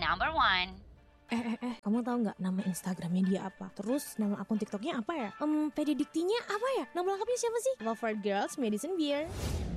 number one. Kamu tahu nggak nama Instagramnya dia apa? Terus nama akun TikToknya apa ya? PD Diktinya apa ya? Nama lengkapnya siapa sih? Lover Girls Madison Beer.